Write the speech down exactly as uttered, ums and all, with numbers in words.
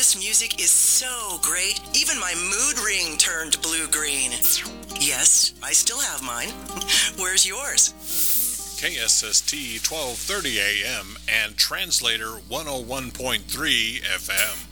This music is so great, even my mood ring turned blue-green. Yes, I still have mine. Where's yours? K S S T twelve thirty A M and Translator one oh one point three F M.